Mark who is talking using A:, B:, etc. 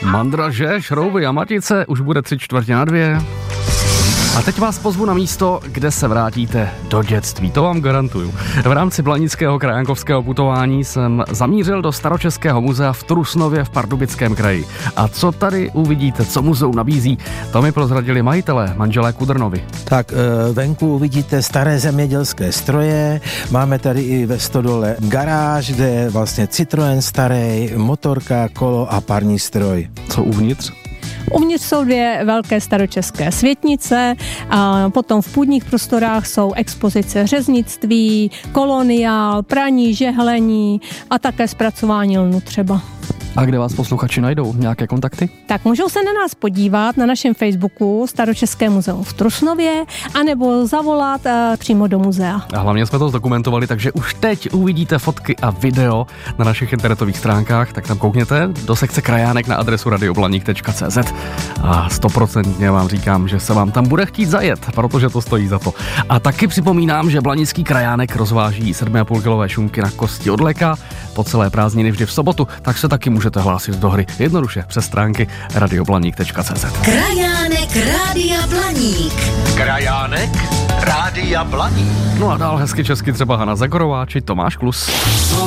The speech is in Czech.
A: Mandraže, šrouby a matice, už bude 3:45. A teď vás pozvu na místo, kde se vrátíte do dětství, to vám garantuju. V rámci blanického krajankovského putování jsem zamířil do Staročeského muzea v Trusnově v Pardubickém kraji. A co tady uvidíte, co muzeum nabízí, to mi prozradili majitelé, manželé Kudrnovi.
B: Tak venku uvidíte staré zemědělské stroje, máme tady i ve stodole garáž, kde je vlastně Citroën starý, motorka, kolo a parní stroj.
A: Co uvnitř?
C: Uvnitř jsou 2 velké staročeské světnice a potom v půdních prostorách jsou expozice řeznictví, koloniál, praní, žehlení a také zpracování lnu třeba.
A: A kde vás posluchači najdou? Nějaké kontakty?
C: Tak můžou se na nás podívat na našem Facebooku Staročeské muzeum v Trusnově anebo zavolat přímo do muzea.
A: A hlavně jsme to zdokumentovali, takže už teď uvidíte fotky a video na našich internetových stránkách, tak tam koukněte do sekce krajánek na adresu radioblaník.cz a 100% vám říkám, že se vám tam bude chtít zajet, protože to stojí za to. A taky připomínám, že blanický krajánek rozváží 7,5 kilové šunky na kosti od leka po celé prázdniny vždy v sobotu, tak se taky můžete hlásit do hry jednoduše přes stránky radioblaník.cz.
D: Krajánek Rádia Blaník.
E: Krajánek Rádia Blaník.
A: No a dál hezky česky třeba Hana Zagorová či Tomáš Klus.